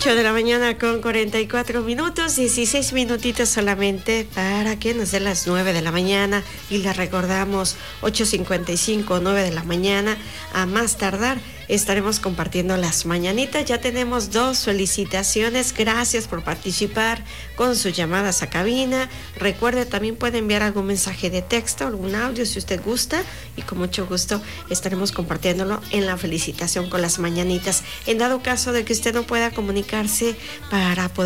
8 de la mañana con 44 minutos, 16 minutitos solamente para que nos den las 9 de la mañana. Y les recordamos, 8:55, 9 de la mañana, a más tardar estaremos compartiendo las mañanitas. Ya tenemos 2 felicitaciones. Gracias por participar con sus llamadas a cabina. Recuerde, también puede enviar algún mensaje de texto, algún audio si usted gusta, y con mucho gusto estaremos compartiéndolo en la felicitación con las mañanitas. En dado caso de que usted no pueda comunicarse para poder